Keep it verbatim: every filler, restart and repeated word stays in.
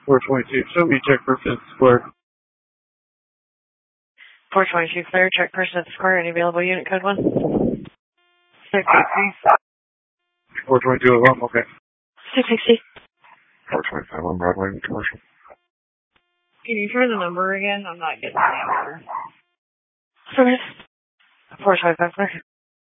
four twenty-two, show me check for Fifth Square. four twenty-two, clear, check for Fifth Square, any available unit code one? six sixty. four twenty-two at one, okay. six sixty. four twenty-seven, Broadway, commercial. Can you try the number again? I'm not getting the answer. Service. four twenty-five, clear.